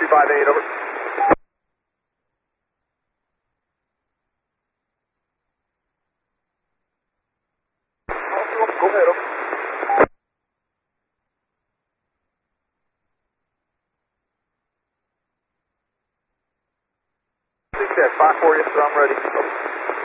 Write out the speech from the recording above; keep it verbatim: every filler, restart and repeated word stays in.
two five eight, over. Go ahead, over. Check, five four, yes sir, I'm ready. Over.